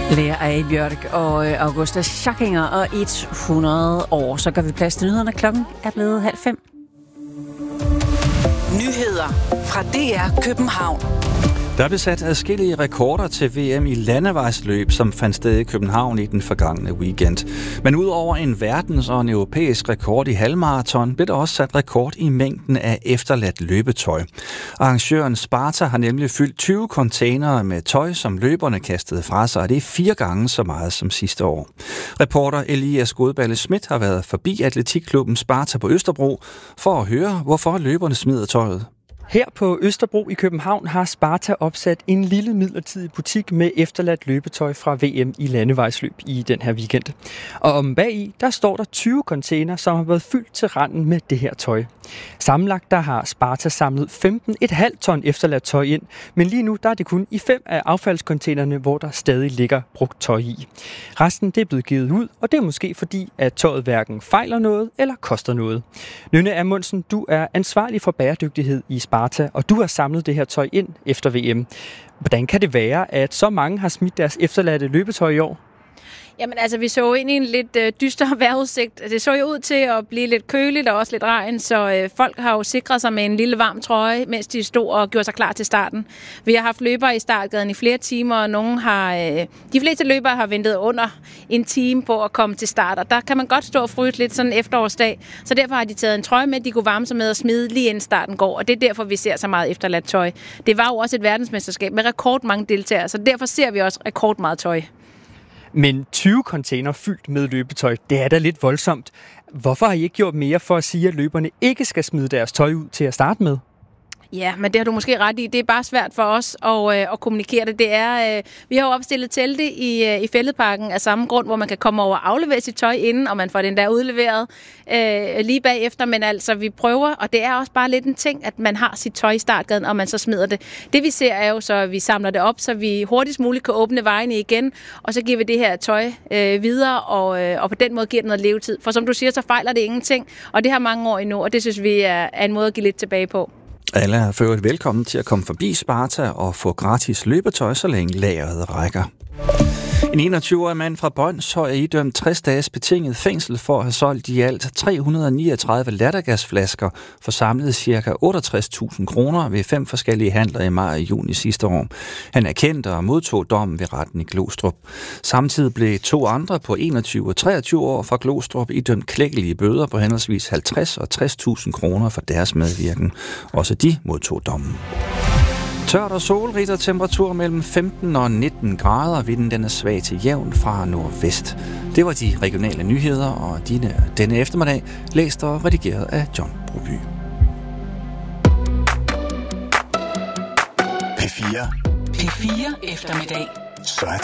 Lea Eibjørk og Augusta Schackinger og 100 år. Så gør vi plads til nyhederne. Klokken er blevet 4:30. Nyheder fra DR København. Der blev sat adskillige rekorder til VM i landevejsløb, som fandt sted i København i den forgangne weekend. Men udover en verdens- og en europæisk rekord i halvmarathon, blev der også sat rekord i mængden af efterladt løbetøj. Arrangøren Sparta har nemlig fyldt 20 containere med tøj, som løberne kastede fra sig, og det er 4 gange så meget som sidste år. Reporter Elias Godballe Schmidt har været forbi atletikklubben Sparta på Østerbro for at høre, hvorfor løberne smider tøjet. Her på Østerbro i København har Sparta opsat en lille midlertidig butik med efterladt løbetøj fra VM i landevejsløb i den her weekend. Og om bagi, der står der 20 container, som har været fyldt til randen med det her tøj. Sammenlagt der har Sparta samlet 15,5 ton efterladt tøj ind, men lige nu der er det kun i 5 af affaldscontainerne, hvor der stadig ligger brugt tøj i. Resten det er blevet givet ud, og det er måske fordi, at tøjet hverken fejler noget eller koster noget. Nynne Amundsen, du er ansvarlig for bæredygtighed i Sparta, og du har samlet det her tøj ind efter VM. Hvordan kan det være, at så mange har smidt deres efterladte løbetøj i år? Jamen altså, vi så ind i en lidt dyster vejrudsigt. Det så jo ud til at blive lidt køligt og også lidt regn, så folk har jo sikret sig med en lille varm trøje, mens de stod og gjorde sig klar til starten. Vi har haft løbere i startgaden i flere timer, og de fleste løbere har ventet under en time på at komme til start, og der kan man godt stå og fryse lidt sådan en efterårsdag. Så derfor har de taget en trøje med, de kunne varme sig med og smide lige inden starten går, og det er derfor, vi ser så meget efterladt tøj. Det var jo også et verdensmesterskab med rekordmange deltagere, så derfor ser vi også rekordmeget tøj. Men 20 container fyldt med løbetøj, det er da lidt voldsomt. Hvorfor har I ikke gjort mere for at sige, at løberne ikke skal smide deres tøj ud til at starte med? Ja, men det har du måske ret i. Det er bare svært for os at kommunikere det. Vi har jo opstillet telte i Fælledparken af samme grund, hvor man kan komme over og aflevere sit tøj inden, og man får den der udleveret lige bagefter. Men altså, vi prøver, og det er også bare lidt en ting, at man har sit tøj i startgaden, og man så smider det. Det vi ser er jo så, at vi samler det op, så vi hurtigst muligt kan åbne vejene igen, og så giver vi det her tøj videre, og på den måde giver det noget levetid. For som du siger, så fejler det ingenting, og det har mange år endnu, og det synes vi er en måde at give lidt tilbage på. Alle er for øvrigt velkommen til at komme forbi Sparta og få gratis løbetøj, så længe lageret rækker. En 21-årig mand fra Brønshøj er idømt 60 dages betinget fængsel for at have solgt i alt 339 lattergasflasker for samlet ca. 68.000 kroner ved 5 forskellige handler i maj og juni sidste år. Han er kendt og modtog dommen ved retten i Glostrup. Samtidig blev 2 andre på 21 og 23 år fra Glostrup idømt klækkelige bøder på henholdsvis 50 og 60.000 kroner for deres medvirken. Også de modtog dommen. Tørt og solrigt og temperatur mellem 15 og 19 grader. Vinden den er svag til jævn fra nordvest. Det var de regionale nyheder, og denne eftermiddag læst og redigeret af John Broby. P4 eftermiddag. Så er